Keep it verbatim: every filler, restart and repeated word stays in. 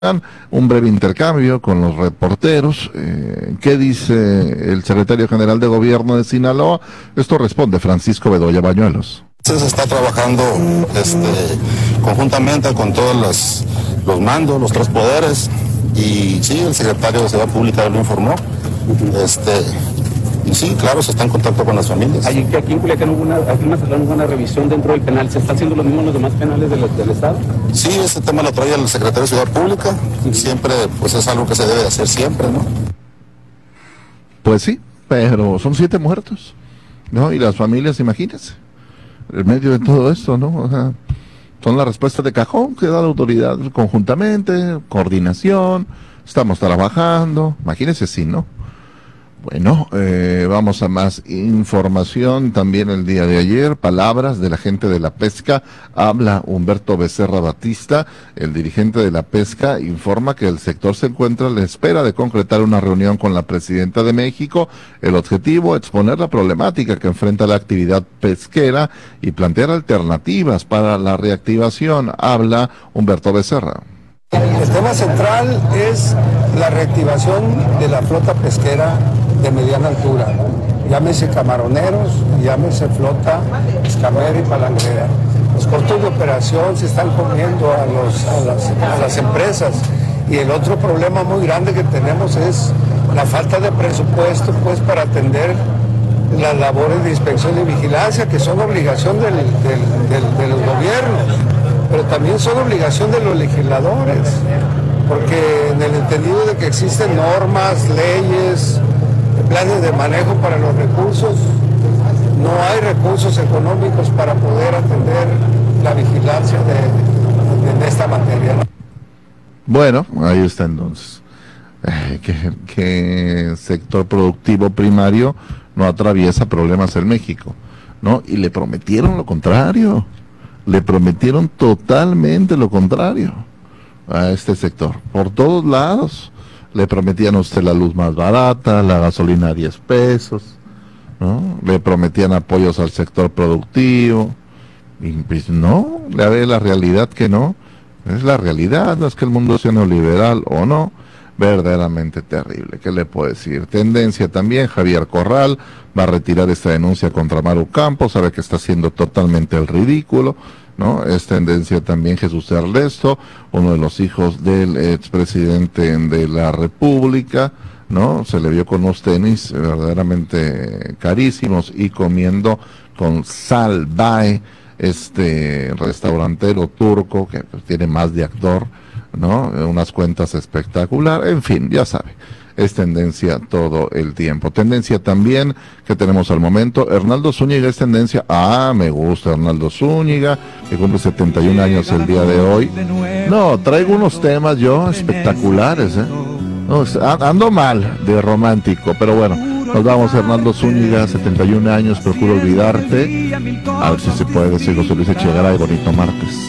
un breve intercambio con los reporteros. Eh, ¿Qué dice el secretario general de gobierno de Sinaloa? Esto responde Francisco Bedoya Bañuelos. Se está trabajando este, conjuntamente con todos los, los mandos, los tres poderes, y sí, el secretario de Seguridad Pública lo informó. Este, y sí, claro, se está en contacto con las familias. Aquí, aquí en Culiacán hubo una, aquí en Mazatlán hubo una revisión dentro del penal. ¿Se está haciendo lo mismo en los demás penales del, del Estado? Sí, ese tema lo trae el secretario de Seguridad Pública. Siempre, pues es algo que se debe hacer siempre, ¿no? Pues sí, pero son siete muertos, ¿no? Y las familias, imagínense, en medio de todo esto, ¿no? O sea, son la respuesta de cajón que da la autoridad conjuntamente, coordinación, estamos trabajando, imagínense si, ¿no? Bueno, eh, vamos a más información. También el día de ayer, palabras de la gente de la pesca. Habla Humberto Becerra Batista, el dirigente de la pesca, informa que el sector se encuentra a la espera de concretar una reunión con la presidenta de México. El objetivo, exponer la problemática que enfrenta la actividad pesquera y plantear alternativas para la reactivación. Habla Humberto Becerra. El tema central es la reactivación de la flota pesquera de mediana altura, llámese camaroneros, llámese flota escamera y palangrera. Los costos de operación se están comiendo a, los, a, las, a las empresas, y el otro problema muy grande que tenemos es la falta de presupuesto, pues, para atender las labores de inspección y vigilancia, que son obligación del, del, del, de los gobiernos, pero también son obligación de los legisladores, porque en el entendido de que existen normas, leyes, planes de manejo para los recursos, no hay recursos económicos para poder atender la vigilancia de, de, de esta materia, ¿no? Bueno, ahí está entonces. Eh, ¿qué, qué sector productivo primario no atraviesa problemas en México? ¿No? Y le prometieron lo contrario. Le prometieron totalmente lo contrario a este sector. Por todos lados le prometían a usted la luz más barata, la gasolina a diez pesos, ¿no? Le prometían apoyos al sector productivo. Y pues no, le ve la realidad que no. Es la realidad, no es que el mundo sea neoliberal o no. Verdaderamente terrible, ¿qué le puedo decir? Tendencia también, Javier Corral va a retirar esta denuncia contra Maru Campos, sabe que está haciendo totalmente el ridículo, ¿no? Es tendencia también Jesús Ernesto, uno de los hijos del expresidente de la República, ¿no? Se le vio con unos tenis verdaderamente carísimos y comiendo con Salvae, este restaurantero turco que pues, tiene más de actor, ¿no? Unas cuentas espectacular, en fin, ya sabe, es tendencia todo el tiempo. Tendencia también que tenemos al momento, Hernaldo Zúñiga es tendencia. Ah, me gusta Hernaldo Zúñiga, que cumple setenta y un años el día de hoy. No, traigo unos temas yo espectaculares, ¿eh? No, ando mal de romántico, pero bueno, nos vamos. Hernaldo Zúñiga, setenta y un años, procuro olvidarte. A ver si se puede decir José Luis Echegaray, bonito martes.